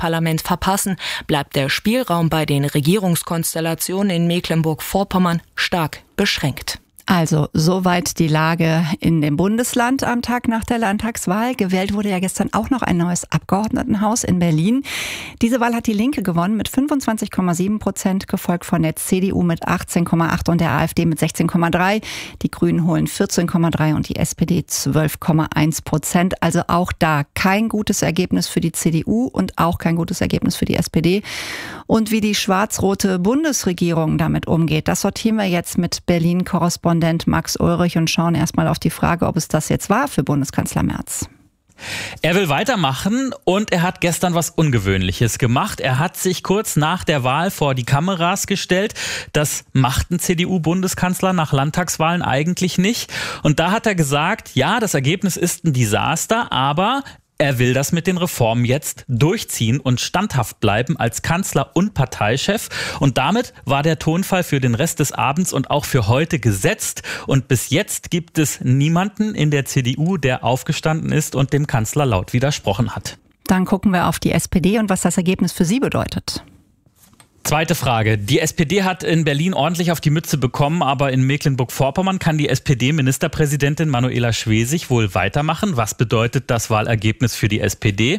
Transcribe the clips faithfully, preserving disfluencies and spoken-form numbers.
Bundesparlament verpassen, bleibt der Spielraum bei den Regierungskonstellationen in Mecklenburg-Vorpommern stark beschränkt. Also, soweit die Lage in dem Bundesland am Tag nach der Landtagswahl. Gewählt wurde ja gestern auch noch ein neues Abgeordnetenhaus in Berlin. Diese Wahl hat die Linke gewonnen mit fünfundzwanzig Komma sieben Prozent, gefolgt von der C D U mit achtzehn Komma acht und der AfD mit sechzehn Komma drei. Die Grünen holen vierzehn Komma drei und die S P D zwölf Komma eins Prozent. Also auch da kein gutes Ergebnis für die C D U und auch kein gutes Ergebnis für die S P D. Und wie die schwarz-rote Bundesregierung damit umgeht, das sortieren wir jetzt mit Berlin-Korrespondent Max Ulrich und schauen erstmal auf die Frage, ob es das jetzt war für Bundeskanzler Merz. Er will weitermachen und er hat gestern was Ungewöhnliches gemacht. Er hat sich kurz nach der Wahl vor die Kameras gestellt. Das macht ein C D U-Bundeskanzler nach Landtagswahlen eigentlich nicht. Und da hat er gesagt, ja, das Ergebnis ist ein Desaster, aber er will das mit den Reformen jetzt durchziehen und standhaft bleiben als Kanzler und Parteichef. Und damit war der Tonfall für den Rest des Abends und auch für heute gesetzt. Und bis jetzt gibt es niemanden in der C D U, der aufgestanden ist und dem Kanzler laut widersprochen hat. Dann gucken wir auf die S P D und was das Ergebnis für sie bedeutet. Zweite Frage. Die S P D hat in Berlin ordentlich auf die Mütze bekommen, aber in Mecklenburg-Vorpommern kann die S P D-Ministerpräsidentin Manuela Schwesig wohl weitermachen. Was bedeutet das Wahlergebnis für die S P D?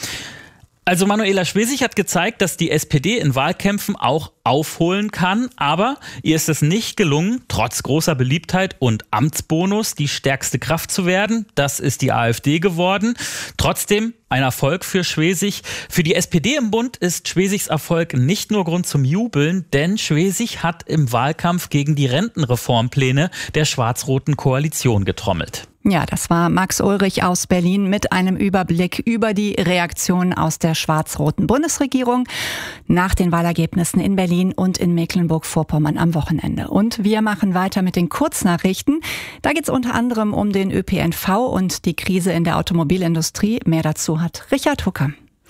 Also Manuela Schwesig hat gezeigt, dass die S P D in Wahlkämpfen auch aufholen kann, aber ihr ist es nicht gelungen, trotz großer Beliebtheit und Amtsbonus die stärkste Kraft zu werden. Das ist die AfD geworden. Trotzdem ein Erfolg für Schwesig. Für die S P D im Bund ist Schwesigs Erfolg nicht nur Grund zum Jubeln, denn Schwesig hat im Wahlkampf gegen die Rentenreformpläne der schwarz-roten Koalition getrommelt. Ja, das war Max Ulrich aus Berlin mit einem Überblick über die Reaktionen aus der schwarz-roten Bundesregierung nach den Wahlergebnissen in Berlin und in Mecklenburg-Vorpommern am Wochenende. Und wir machen weiter mit den Kurznachrichten. Da geht es unter anderem um den Ö P N V und die Krise in der Automobilindustrie. Mehr dazu hat Richard Hucker.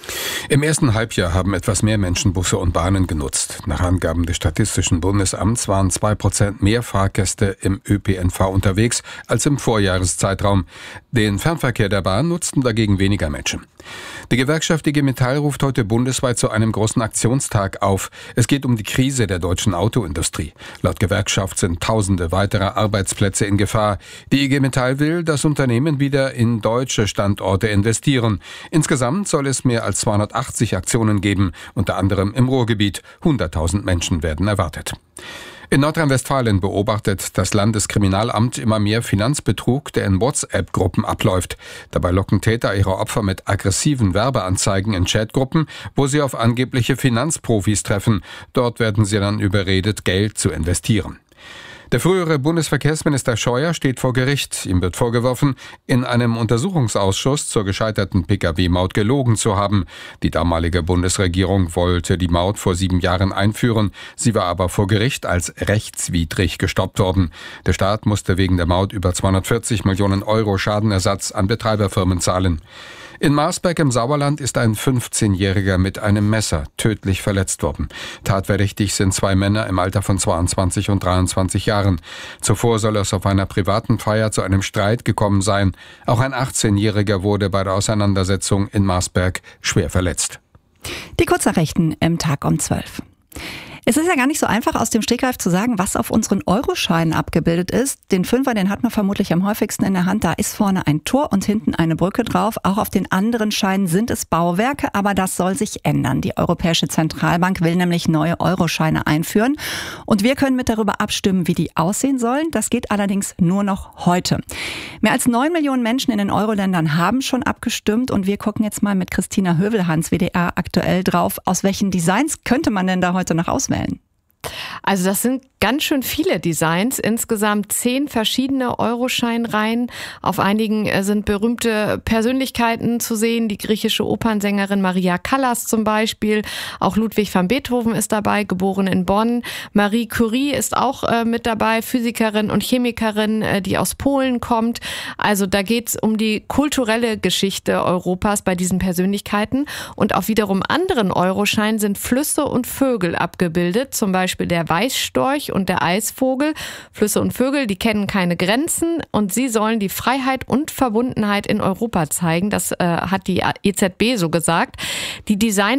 Im ersten Halbjahr haben etwas mehr Menschen Busse und Bahnen genutzt. Nach Angaben des Statistischen Bundesamts waren zwei Prozent mehr Fahrgäste im Ö P N V unterwegs als im Vorjahreszeitraum. Den Fernverkehr der Bahn nutzten dagegen weniger Menschen. Die Gewerkschaft I G Metall ruft heute bundesweit zu einem großen Aktionstag auf. Es geht um die Krise der deutschen Autoindustrie. Laut Gewerkschaft sind tausende weiterer Arbeitsplätze in Gefahr. Die I G Metall will, dass Unternehmen wieder in deutsche Standorte investieren. Insgesamt soll es mehr als zweihundertachtzig Aktionen geben, unter anderem im Ruhrgebiet. hunderttausend Menschen werden erwartet. In Nordrhein-Westfalen beobachtet das Landeskriminalamt immer mehr Finanzbetrug, der in WhatsApp-Gruppen abläuft. Dabei locken Täter ihre Opfer mit aggressiven Werbeanzeigen in Chatgruppen, wo sie auf angebliche Finanzprofis treffen. Dort werden sie dann überredet, Geld zu investieren. Der frühere Bundesverkehrsminister Scheuer steht vor Gericht. Ihm wird vorgeworfen, in einem Untersuchungsausschuss zur gescheiterten Pkw-Maut gelogen zu haben. Die damalige Bundesregierung wollte die Maut vor sieben Jahren einführen. Sie war aber vor Gericht als rechtswidrig gestoppt worden. Der Staat musste wegen der Maut über zweihundertvierzig Millionen Euro Schadenersatz an Betreiberfirmen zahlen. In Marsberg im Sauerland ist ein fünfzehnjähriger mit einem Messer tödlich verletzt worden. Tatverdächtig sind zwei Männer im Alter von zweiundzwanzig und dreiundzwanzig Jahren. Zuvor soll es auf einer privaten Feier zu einem Streit gekommen sein. Auch ein achtzehnjähriger wurde bei der Auseinandersetzung in Marsberg schwer verletzt. Die Kurznachrichten im Tag um zwölf. Es ist ja gar nicht so einfach, aus dem Stegreif zu sagen, was auf unseren Euroscheinen abgebildet ist. Den Fünfer, den hat man vermutlich am häufigsten in der Hand. Da ist vorne ein Tor und hinten eine Brücke drauf. Auch auf den anderen Scheinen sind es Bauwerke, aber das soll sich ändern. Die Europäische Zentralbank will nämlich neue Euroscheine einführen. Und wir können mit darüber abstimmen, wie die aussehen sollen. Das geht allerdings nur noch heute. Mehr als neun Millionen Menschen in den Euro-Ländern haben schon abgestimmt. Und wir gucken jetzt mal mit Christina Hövelhans, W D R aktuell, drauf. Aus welchen Designs könnte man denn da heute noch auswählen? Also das sind ganz schön viele Designs, insgesamt zehn verschiedene Euroscheinreihen. Auf einigen sind berühmte Persönlichkeiten zu sehen, die griechische Opernsängerin Maria Callas zum Beispiel. Auch Ludwig van Beethoven ist dabei, geboren in Bonn. Marie Curie ist auch äh, mit dabei, Physikerin und Chemikerin, äh, die aus Polen kommt. Also da geht's um die kulturelle Geschichte Europas bei diesen Persönlichkeiten. Und auf wiederum anderen Euroscheinen sind Flüsse und Vögel abgebildet, zum Beispiel der Weißstorch und der Eisvogel. Flüsse und Vögel, die kennen keine Grenzen und sie sollen die Freiheit und Verbundenheit in Europa zeigen. Das äh, hat die E Z B so gesagt. Die Designer